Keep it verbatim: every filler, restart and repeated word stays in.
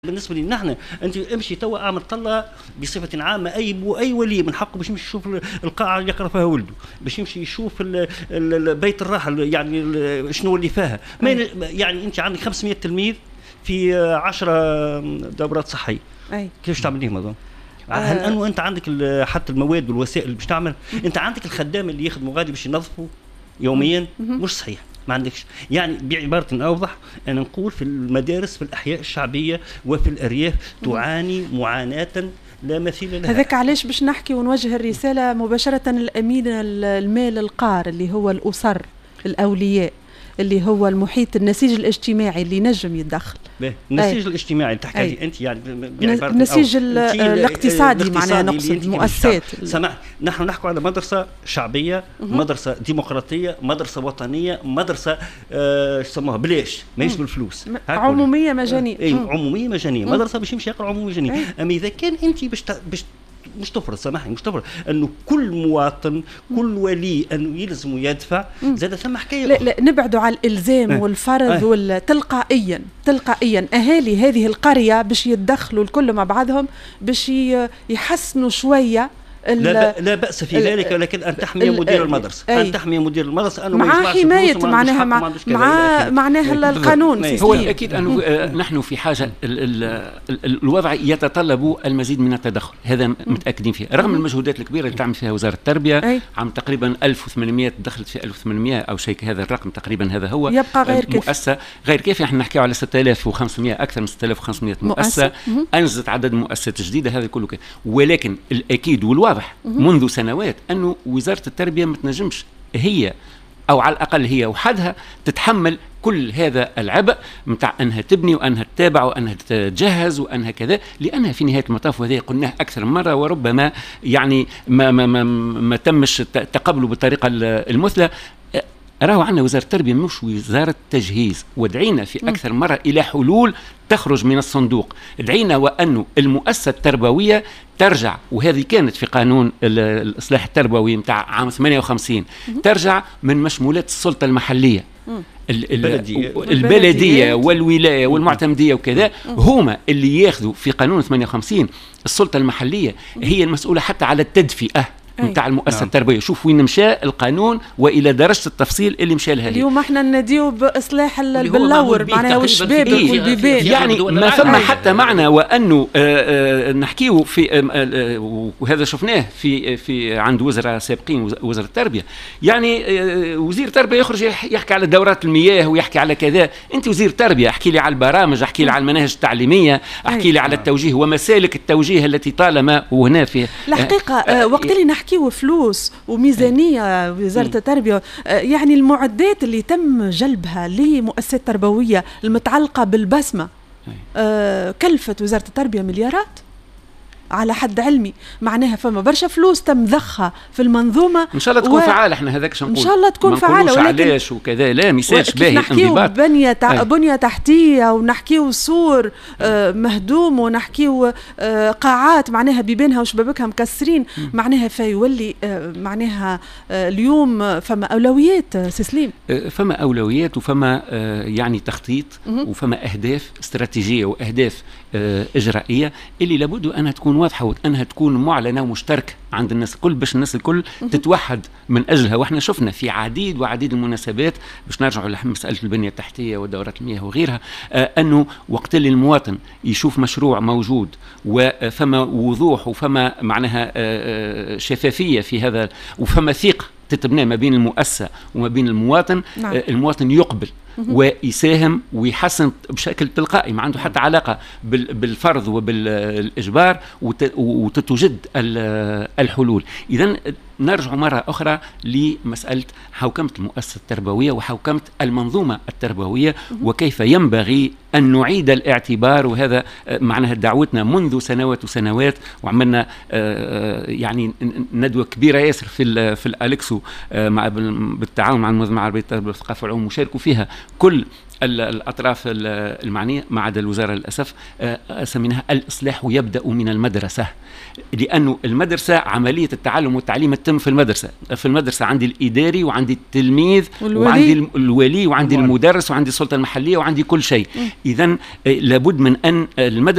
بالنسبه لي نحن انت امشي توا اعمل طلة بصفه عامه، اي اي ولي من حقه باش يمشي يشوف القاعه اللي يقرا فيها ولده، باش يمشي يشوف بيت الراحه يعني شنو اللي فيها. ما يعني انت عندك خمسمئة تلميذ في عشرة دورات صحيه، اي كيفاش تعمل لهم هذول؟ هل انه انت عندك حتى المواد والوسائل اللي باش تعمل؟ انت عندك الخدام اللي يخدموا غادي باش ينظفوا يوميا؟ مش صحيح، ما عندكش. يعني بعبارة أوضح أنا نقول في المدارس في الأحياء الشعبية وفي الأرياف تعاني معاناة لا مثيل لها. هذاك علاش باش نحكي ونوجه الرسالة مباشرة للأمين المال القار اللي هو الأسر الأولياء، اللي هو المحيط النسيج الاجتماعي اللي نجم يتدخل. النسيج الاجتماعي تحكي عليه انت، يعني النسيج الاقتصادي معناها نقصد المؤسسات. سمع، نحن نحكي على مدرسه شعبيه، مدرسه ديمقراطيه، مدرسه وطنيه، مدرسه اش يسموها بلاش، ماهيش بالفلوس، عموميه مجانيه. اي عموميه مجانيه، مدرسه باش يمشي يقرا عموميه مجانيه. اما اذا كان انت باش باش مش تفرض، سامحني، مش تفرض انه كل مواطن كل ولي انه يلزم يدفع، زاد ثم حكايه. لا لا نبعدوا على الالزام اه والفرض اه والتلقائيا تلقائيا اهالي هذه القريه باش يتدخلوا الكل مع بعضهم باش يحسنوا شويه. لا, لا بأس في ذلك، ولكن أن تحمي مدير المدرسة، أي. أن تحمي مدير المدرسة أنه مع حماية معناها مع, مع معناها القانون. هو الأكيد أنه نحن في حاجة ال ال الوضع يتطلب المزيد من التدخل، هذا متأكدين فيه، رغم المجهودات الكبيرة اللي تعمل فيها وزارة التربية. أي. عام تقريبا ألف وثمانمئة دخلت في ألف وثمانمئة أو شيء هذا الرقم تقريبا، هذا هو يبقى غير كافي، مؤسسة غير كافي. احنا نحكي على ستة آلاف وخمسمئة، أكثر من ستة آلاف وخمسمئة مؤسسة أنجزت عدد مؤسسات جديدة، هذا كله كده. ولكن الأكيد والواضح منذ سنوات أنه وزارة التربية ما تنجمش هي أو على الأقل هي وحدها تتحمل كل هذا العبء متاع أنها تبني وأنها تتابع وأنها تجهز وأنها كذا، لأنها في نهاية المطاف، وهذا قلناه أكثر من مرة وربما يعني ما, ما, ما, ما تمش تقبله بالطريقة المثلى. راهو عندنا وزارة التربية مش وزارة تجهيز، ودعينا في أكثر مرة إلى حلول تخرج من الصندوق. دعينا وأنه المؤسسة التربوية ترجع، وهذه كانت في قانون الإصلاح التربوي متاع عام ثمانية وخمسين، ترجع من مشمولات السلطة المحلية، البلدية, البلدية والولاية والمعتمدية وكذا، هما اللي ياخذوا في قانون ثمانية وخمسين السلطة المحلية هي المسؤولة حتى على التدفئة نتاع المؤسسة نعم. التربوية. شوف وين مشى القانون والى درجة التفصيل اللي مشى لها. اليوم احنا نديو باصلاح البلور معناها والشباب والبيبان، يعني ما ثم حتى معنى وانه آآ آآ نحكيو في وهذا شفناه في في عند وزراء سابقين، وزارة التربية، يعني وزير التربية يخرج يحكي على دورات المياه ويحكي على كذا. انت وزير التربية احكي لي على البرامج، احكي لي على المناهج التعليمية، احكي لي على التوجيه ومسالك التوجيه التي طالما وهنا في الحقيقة وقت اللي نحكي وفلوس وميزانية وزارة التربية، يعني المعدات اللي تم جلبها لمؤسسات تربوية المتعلقة بالبسمة آه كلفت وزارة التربية مليارات على حد علمي، معناها فما برشا فلوس تم ضخها في المنظومه. ان شاء الله تكون و... فعاله، احنا هذاك شنقول ان شاء الله تكون فعاله، ولكن علاش وكذا لا ميساج باهي نحكيو بنيه تع... بنيه تحتيه، ونحكيو سور آه مهدوم، ونحكيو آه قاعات معناها بيبانها وشبابكها مكسرين، م. معناها فيولي آه معناها آه اليوم فما اولويات آه سسليم، آه فما اولويات وفما آه يعني تخطيط، م. وفما اهداف استراتيجيه واهداف آه اجرائيه اللي لابد انها تكون واضحة وأنها تكون معلنة ومشتركة عند الناس الكل، باش الناس الكل تتوحد من أجلها. وإحنا شفنا في عديد وعديد المناسبات، باش نرجعوا لمسألة البنية التحتية ودورات المياه وغيرها، آه أنه وقت اللي المواطن يشوف مشروع موجود وفما وضوح وفما معناها آه شفافية في هذا وفما ثقة تتبنى ما بين المؤسسة وما بين المواطن، نعم. آه المواطن يقبل ويساهم ويحسن بشكل تلقائي، ما عنده حتى علاقة بالفرض وبالإجبار، وتتوجد الحلول. إذن نرجع مرة أخرى لمسألة حوكمة المؤسسة التربوية وحوكمة المنظومة التربوية، وكيف ينبغي أن نعيد الاعتبار. وهذا معناها دعوتنا منذ سنوات وسنوات، وعملنا يعني ندوة كبيرة ياسر في في الأليكسو مع بالتعاون مع المنظمة العربية للتربية والثقافة والعلوم، وشاركوا فيها كل الأطراف المعنية ما عدا الوزارة للأسف سميناها الإصلاح يبدأ من المدرسة، لأنه المدرسة عملية التعلم والتعليم تتم في المدرسة. في المدرسة عندي الإداري وعندي التلميذ والولي. وعندي الولي وعندي المدرس وعندي السلطة المحلية وعندي كل شيء. إذن لابد من أن المدرسة